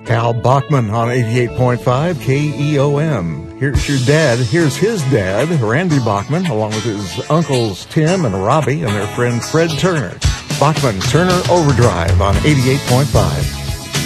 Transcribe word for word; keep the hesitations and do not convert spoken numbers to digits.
Al Bachman on eighty-eight point five K E O M. Here's your dad. Here's his dad, Randy Bachman, along with his uncles Tim and Robbie and their friend Fred Turner. Bachman Turner Overdrive on eighty-eight point five.